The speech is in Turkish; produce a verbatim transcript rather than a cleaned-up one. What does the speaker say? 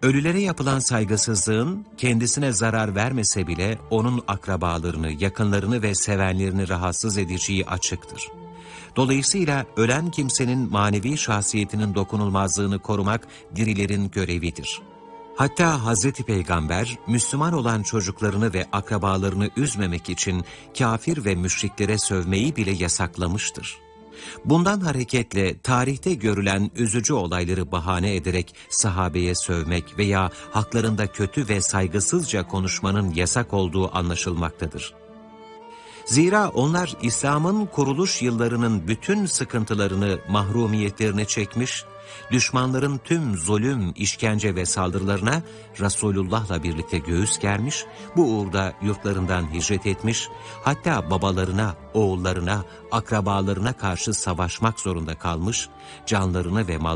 Ölülere yapılan saygısızlığın kendisine zarar vermese bile onun akrabalarını, yakınlarını ve sevenlerini rahatsız edeceği açıktır. Dolayısıyla ölen kimsenin manevi şahsiyetinin dokunulmazlığını korumak dirilerin görevidir. Hatta Hazreti Peygamber, Müslüman olan çocuklarını ve akrabalarını üzmemek için kafir ve müşriklere sövmeyi bile yasaklamıştır. Bundan hareketle tarihte görülen üzücü olayları bahane ederek sahabeye sövmek veya haklarında kötü ve saygısızca konuşmanın yasak olduğu anlaşılmaktadır. Zira onlar İslam'ın kuruluş yıllarının bütün sıkıntılarını, mahrumiyetlerini çekmiş, düşmanların tüm zulüm, işkence ve saldırılarına Resulullah'la birlikte göğüs germiş, bu uğurda yurtlarından hicret etmiş, hatta babalarına, oğullarına, akrabalarına karşı savaşmak zorunda kalmış, canlarını ve mallarını